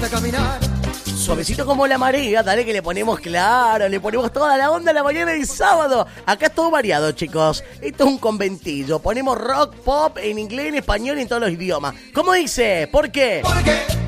Suavecito como la marea, dale que le ponemos claro, le ponemos toda la onda a la mañana del sábado. Acá es todo variado, chicos. Esto es un conventillo. Ponemos rock, pop, en inglés, en español y en todos los idiomas. ¿Cómo dice? ¿Por qué? ¿Por qué?